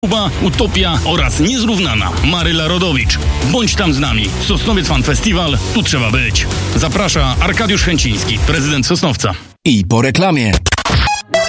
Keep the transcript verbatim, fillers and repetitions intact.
Kuba, Utopia oraz Niezrównana Maryla Rodowicz. Bądź tam z nami. Sosnowiec Fan Festival, tu trzeba być. Zaprasza Arkadiusz Chęciński, prezydent Sosnowca. I po reklamie.